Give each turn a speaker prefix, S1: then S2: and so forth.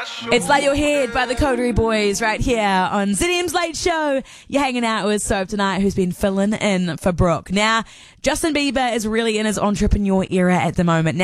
S1: It's Lay Your Head by the Coterie Boys right here on ZM's Late Show. You're hanging out with Soap tonight, who's been filling in for Brooke. Now, Justin Bieber is really in his entrepreneur era at the moment.